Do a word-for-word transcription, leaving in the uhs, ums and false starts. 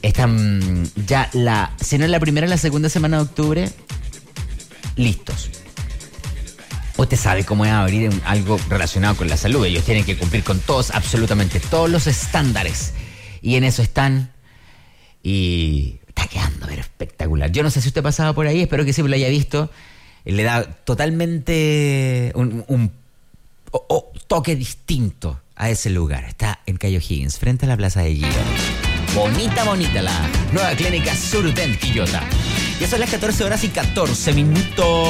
están ya la, si no es la primera, la segunda semana de octubre, listos. Usted sabe cómo es abrir un, algo relacionado con la salud. Ellos tienen que cumplir con todos, absolutamente todos los estándares. Y en eso están. Y está quedando pero espectacular. Yo no sé si usted pasaba por ahí, espero que siempre lo haya visto. Le da totalmente un, un o, o, toque distinto a ese lugar. Está en Cayo Higgins, frente a la Plaza de Guido. Bonita, bonita la nueva clínica Surdent Quillota. Ya son las catorce horas y catorce minutos.